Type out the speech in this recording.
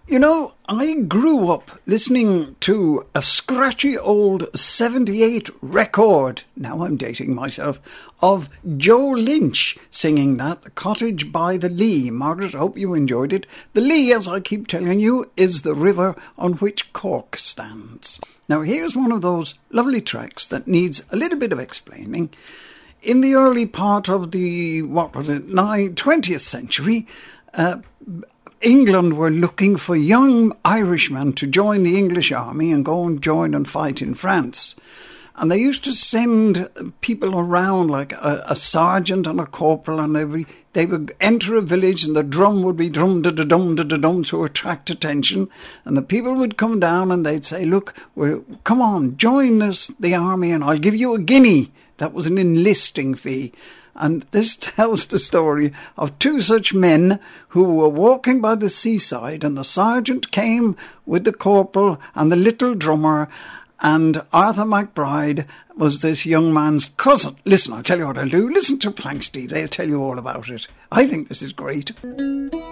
You know, I grew up listening to a scratchy old 78 record, now I'm dating myself, of Joe Lynch singing that, The Cottage by the Lee. Margaret, I hope you enjoyed it. The Lee, as I keep telling you, is the river on which Cork stands. Now, here's one of those lovely tracks that needs a little bit of explaining. In the early part of the, 20th century, England were looking for young Irishmen to join the English army and go and join and fight in France. And they used to send people around, like a sergeant and a corporal, and they would enter a village and the drum would be drum-da-da-dum to attract attention. And the people would come down and they'd say, look, come on, join the army and I'll give you a guinea. That was an enlisting fee. And this tells the story of two such men who were walking by the seaside, and the sergeant came with the corporal and the little drummer, and Arthur MacBride was this young man's cousin. Listen, I'll tell you what I'll do. Listen to Planxty. They'll tell you all about it. I think this is great.